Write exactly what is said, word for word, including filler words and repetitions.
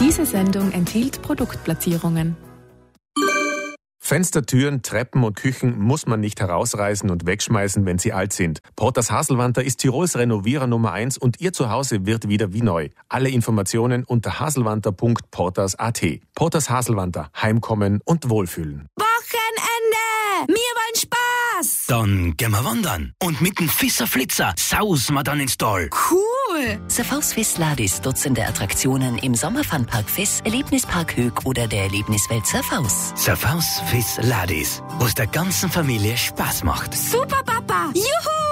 Diese Sendung enthielt Produktplatzierungen. Fenster, Türen, Treppen und Küchen muss man nicht herausreißen und wegschmeißen, wenn sie alt sind. Porters Haselwanter ist Tirols Renovierer Nummer eins und Ihr Zuhause wird wieder wie neu. Alle Informationen unter haselwanter punkt porters punkt at. Porters Haselwanter. Heimkommen und Wohlfühlen. Wochenende! Wir wollen Spaß! Dann gehen wir wandern. Und mit dem Fisser Flitzer sausen wir dann ins Tal. Cool! Surfaus Fiss Ladis, Dutzende Attraktionen im Sommerfunpark Fiss, Erlebnispark Höck oder der Erlebniswelt Surfaus. Surfaus Fiss Ladis, wo es der ganzen Familie Spaß macht. Super, Papa! Juhu!